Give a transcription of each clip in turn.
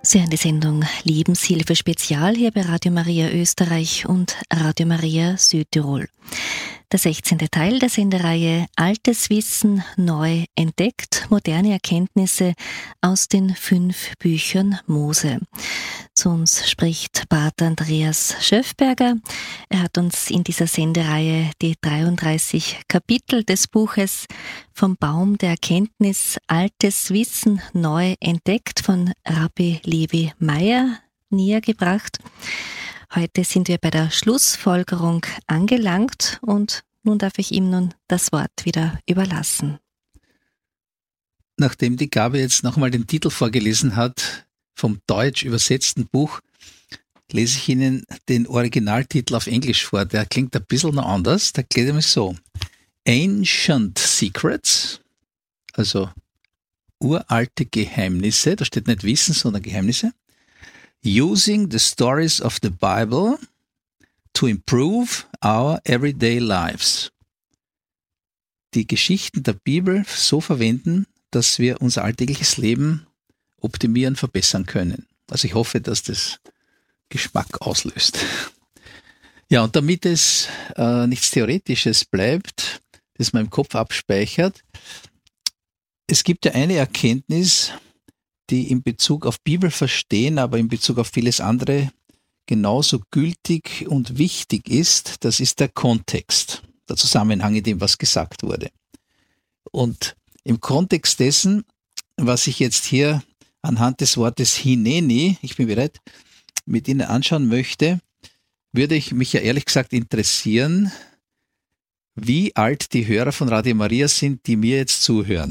Sie hören die Sendung Lebenshilfe Spezial hier bei Radio Maria Österreich und Radio Maria Südtirol. Der 16. Teil der Sendereihe Altes Wissen neu entdeckt, moderne Erkenntnisse aus den 5 Büchern Mose. Zu uns spricht Pater Andreas Schöffberger. Er hat uns in dieser Sendereihe die 33 Kapitel des Buches Vom Baum der Erkenntnis Altes Wissen neu entdeckt von Rabbi Levi Meyer nähergebracht. Heute sind wir bei der Schlussfolgerung angelangt und nun darf ich ihm nun das Wort wieder überlassen. Nachdem die Gabi jetzt nochmal den Titel vorgelesen hat, vom Deutsch übersetzten Buch, lese ich Ihnen den Originaltitel auf Englisch vor. Der klingt ein bisschen noch anders. Der klingt nämlich so: Ancient Secrets, also uralte Geheimnisse, da steht nicht Wissen, sondern Geheimnisse, Using the Stories of the Bible to Improve Our Everyday Lives. Die Geschichten der Bibel so verwenden, dass wir unser alltägliches Leben optimieren, verbessern können. Also ich hoffe, dass das Geschmack auslöst. Ja, und damit es nichts Theoretisches bleibt, das man im Kopf abspeichert, es gibt ja eine Erkenntnis, die in Bezug auf Bibel verstehen, aber in Bezug auf vieles andere genauso gültig und wichtig ist. Das ist der Kontext, der Zusammenhang, in dem was gesagt wurde. Und im Kontext dessen, was ich jetzt hier anhand des Wortes Hineni, ich bin bereit, mit Ihnen anschauen möchte, würde ich mich ja ehrlich gesagt interessieren, wie alt die Hörer von Radio Maria sind, die mir jetzt zuhören.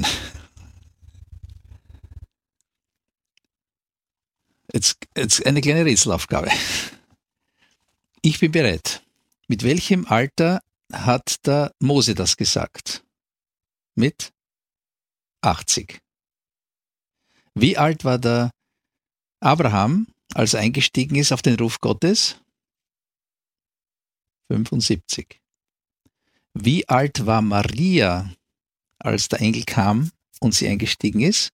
Jetzt eine kleine Rätselaufgabe. Ich bin bereit. Mit welchem Alter hat der Mose das gesagt? Mit 80. Wie alt war der Abraham, als er eingestiegen ist auf den Ruf Gottes? 75. Wie alt war Maria, als der Engel kam und sie eingestiegen ist?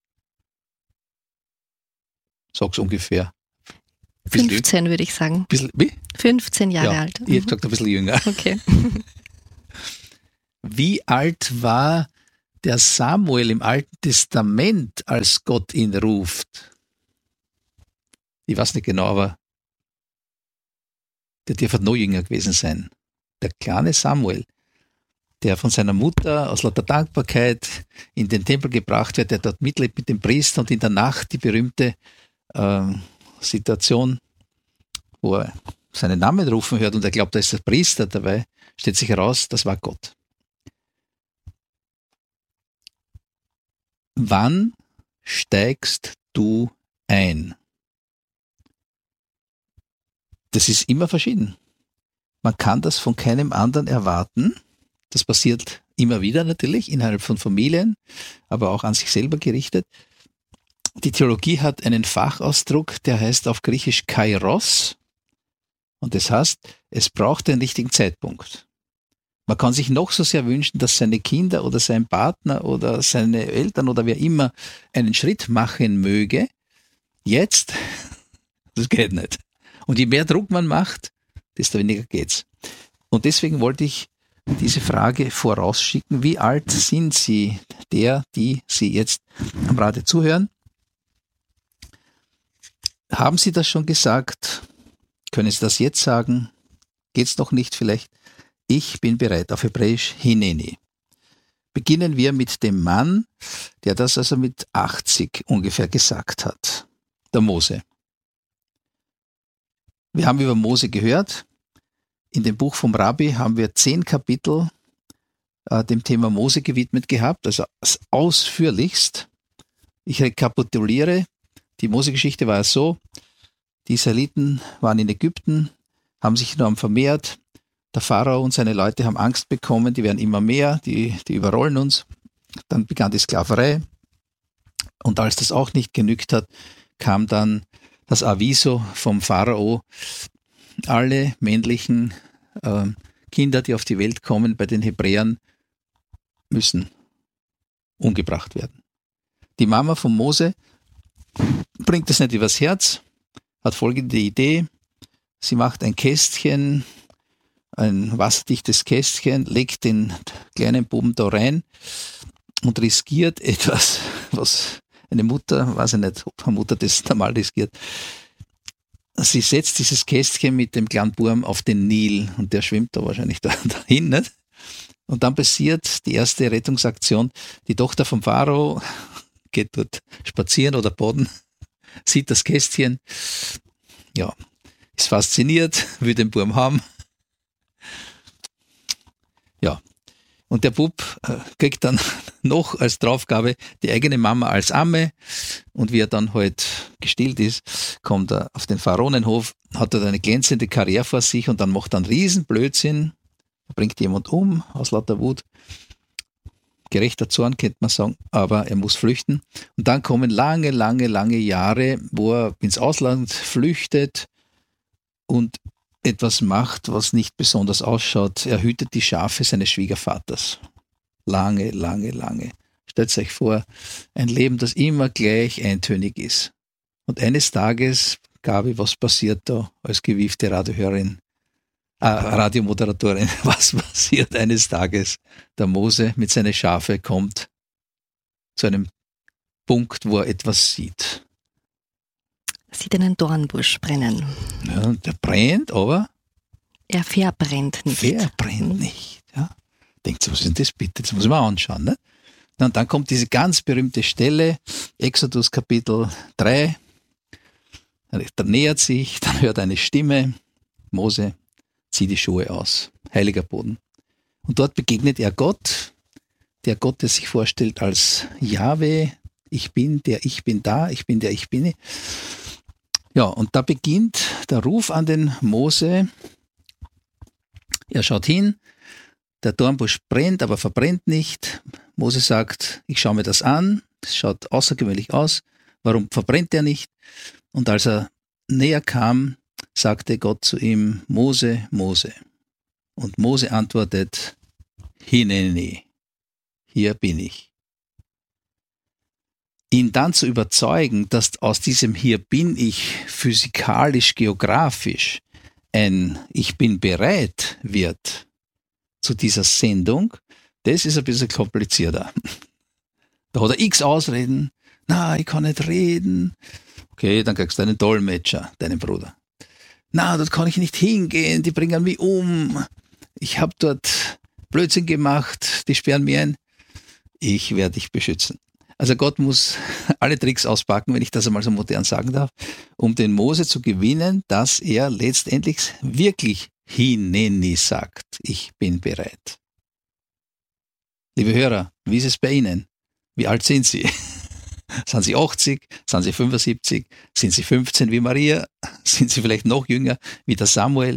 Sag's ungefähr. 15 würde ich sagen. Wie? 15 Jahre alt. Ich hätte gesagt, ein bisschen jünger. Okay. Wie alt war der Samuel im Alten Testament, als Gott ihn ruft? Ich weiß nicht genau, aber der dürfte noch jünger gewesen sein. Der kleine Samuel, der von seiner Mutter aus lauter Dankbarkeit in den Tempel gebracht wird, der dort mitlebt mit dem Priester und in der Nacht die berühmte Situation, wo er seinen Namen rufen hört und er glaubt, da ist der Priester dabei, stellt sich heraus, das war Gott. Wann steigst du ein? Das ist immer verschieden. Man kann das von keinem anderen erwarten. Das passiert immer wieder natürlich, innerhalb von Familien, aber auch an sich selber gerichtet. Die Theologie hat einen Fachausdruck, der heißt auf Griechisch Kairos. Und das heißt, es braucht den richtigen Zeitpunkt. Man kann sich noch so sehr wünschen, dass seine Kinder oder sein Partner oder seine Eltern oder wer immer einen Schritt machen möge. Jetzt, das geht nicht. Und je mehr Druck man macht, desto weniger geht's. Und deswegen wollte ich diese Frage vorausschicken. Wie alt sind Sie, die Sie jetzt am Radio zuhören? Haben Sie das schon gesagt? Können Sie das jetzt sagen? Geht's noch nicht vielleicht? Ich bin bereit, auf Hebräisch Hineni. Beginnen wir mit dem Mann, der das also mit 80 ungefähr gesagt hat. Der Mose. Wir haben über Mose gehört. In dem Buch vom Rabbi haben wir 10 Kapitel dem Thema Mose gewidmet gehabt, also ausführlichst. Ich rekapituliere. Die Mose-Geschichte war so: Die Israeliten waren in Ägypten, haben sich enorm vermehrt. Der Pharao und seine Leute haben Angst bekommen, die werden immer mehr, die überrollen uns. Dann begann die Sklaverei. Und als das auch nicht genügt hat, kam dann das Aviso vom Pharao: Alle männlichen Kinder, die auf die Welt kommen bei den Hebräern, müssen umgebracht werden. Die Mama von Mose bringt es nicht übers Herz, hat folgende Idee. Sie macht ein Kästchen, ein wasserdichtes Kästchen, legt den kleinen Buben da rein und riskiert etwas, was eine Mutter, weiß ich nicht, ob eine Mutter das normal riskiert. Sie setzt dieses Kästchen mit dem kleinen Buben auf den Nil und der schwimmt da wahrscheinlich dahin, nicht? Und dann passiert die erste Rettungsaktion. Die Tochter vom Pharao geht dort spazieren oder baden, sieht das Kästchen, ja, ist fasziniert, will den Buben haben. Ja, und der Bub kriegt dann noch als Draufgabe die eigene Mama als Amme. Und wie er dann halt gestillt ist, kommt er auf den Pharaonenhof, hat dort eine glänzende Karriere vor sich und dann macht er einen riesen Blödsinn, bringt jemand um aus lauter Wut. Gerechter Zorn, könnte man sagen, aber er muss flüchten. Und dann kommen lange, lange, lange Jahre, wo er ins Ausland flüchtet und etwas macht, was nicht besonders ausschaut. Er hütet die Schafe seines Schwiegervaters. Lange, lange, lange. Stellt euch vor, ein Leben, das immer gleich eintönig ist. Und eines Tages, Gabi, was passiert da als gewiefte Radiomoderatorin? Was passiert eines Tages? Der Mose mit seinen Schafe kommt zu einem Punkt, wo er etwas sieht. Sieht einen Dornbusch brennen. Ja, der brennt, aber er verbrennt nicht. Verbrennt nicht. Ja. Denkt so, was ist denn das bitte? Das muss man anschauen. Ne? Und dann kommt diese ganz berühmte Stelle, Exodus Kapitel 3. Da nähert sich, dann hört eine Stimme, Mose, zieh die Schuhe aus, heiliger Boden. Und dort begegnet er Gott, der Gott, der sich vorstellt als Jahwe, ich bin, der ich bin da, ich bin, der ich bin. Ja, und da beginnt der Ruf an den Mose. Er schaut hin, der Dornbusch brennt, aber verbrennt nicht. Mose sagt, ich schaue mir das an, es schaut außergewöhnlich aus, warum verbrennt er nicht? Und als er näher kam, sagte Gott zu ihm, Mose, Mose. Und Mose antwortet, Hineni, hier bin ich. Ihn dann zu überzeugen, dass aus diesem Hier bin ich physikalisch, geografisch ein Ich bin bereit wird zu dieser Sendung, das ist ein bisschen komplizierter. Da hat er x Ausreden. Na, ich kann nicht reden. Okay, dann kriegst du einen Dolmetscher, deinen Bruder. Na, dort kann ich nicht hingehen, die bringen mich um. Ich habe dort Blödsinn gemacht, die sperren mich ein. Ich werde dich beschützen. Also Gott muss alle Tricks auspacken, wenn ich das einmal so modern sagen darf, um den Mose zu gewinnen, dass er letztendlich wirklich Hineni sagt, ich bin bereit. Liebe Hörer, wie ist es bei Ihnen? Wie alt sind Sie? Sind Sie 80? Sind Sie 75? Sind Sie 15 wie Maria? Sind Sie vielleicht noch jünger wie der Samuel?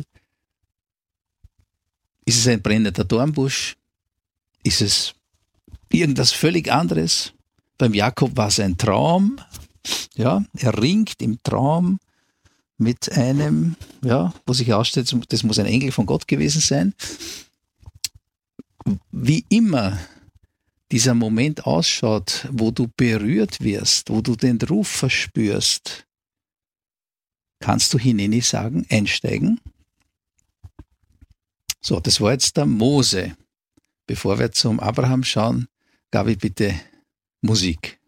Ist es ein brennender Dornbusch? Ist es irgendwas völlig anderes? Beim Jakob war es ein Traum. Ja, er ringt im Traum mit einem, ja, wo sich herausstellt, das muss ein Engel von Gott gewesen sein. Wie immer dieser Moment ausschaut, wo du berührt wirst, wo du den Ruf verspürst, kannst du Hineni sagen, einsteigen? So, das war jetzt der Mose. Bevor wir zum Abraham schauen, Gabi, bitte Musik.